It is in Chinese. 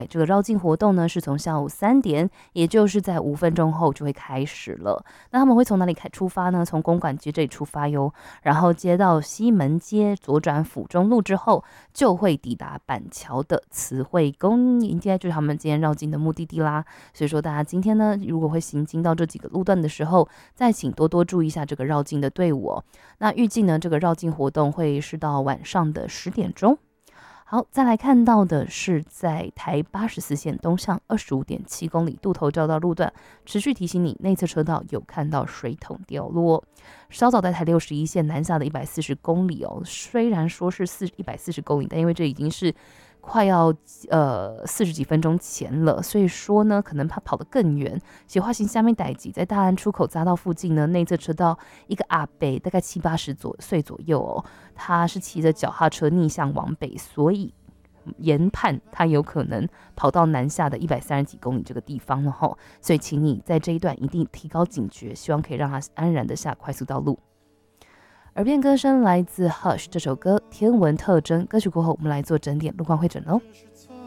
这个绕境活动呢，是从下午3点，也就是在5分钟后就会开始了。那他们会从哪里出发呢？从公馆街这里出发哟，然后接到西门街，左转府中路之后，就会抵达板桥的慈惠宫，应该就是他们今天绕境的目的地啦。所以说，大家今天呢，如果会行经到这几个路段的时候，再请多多注意一下这个绕境的队伍哦。那预计呢，这个绕境活动会是到晚上的10点钟。好，再来看到的是在台84线东向25.7公里渡头交道路段，持续提醒你内侧车道有看到水桶掉落。稍早在台61线南下的140公里哦，虽然说是140公里，但因为这已经是快要40几分钟前了，所以说呢，可能他跑得更远。写化型下面逮急，在大安出口匝道附近呢，内侧车道一个阿伯，大概70-80岁左右哦，他是骑着脚踏车逆向往北，所以研判他有可能跑到南下的130几公里这个地方了吼，所以请你在这一段一定提高警觉，希望可以让他安然的下快速道路。耳边歌声来自 Hush 这首歌《天文特征》，歌曲过后我们来做整点路况会诊喽。